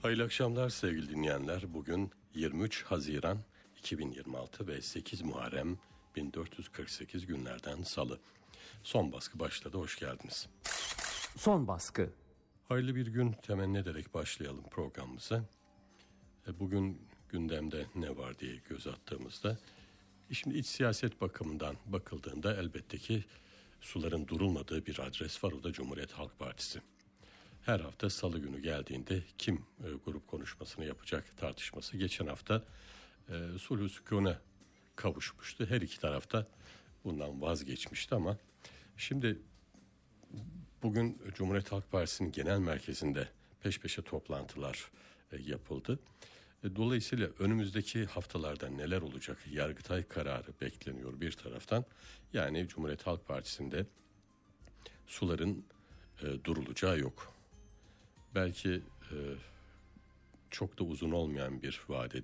Hayırlı akşamlar sevgili dinleyenler. Bugün 23 Haziran 2026 ve 8 Muharrem 1448 günlerden Salı. Son baskı başladı. Hoş geldiniz. Son baskı. Hayırlı bir gün temenni ederek başlayalım programımıza. Bugün gündemde ne var diye göz attığımızda, şimdi iç siyaset bakımından bakıldığında elbette ki suların durulmadığı bir adres var. O da Cumhuriyet Halk Partisi. Her hafta salı günü geldiğinde kim grup konuşmasını yapacak tartışması geçen hafta sulh-u sükûne kavuşmuştu. Her iki tarafta bundan vazgeçmişti ama şimdi bugün Cumhuriyet Halk Partisi'nin genel merkezinde peş peşe toplantılar yapıldı. Dolayısıyla önümüzdeki haftalarda neler olacak? Yargıtay kararı bekleniyor bir taraftan. Yani Cumhuriyet Halk Partisi'nde suların durulacağı yok. Belki çok da uzun olmayan bir vadede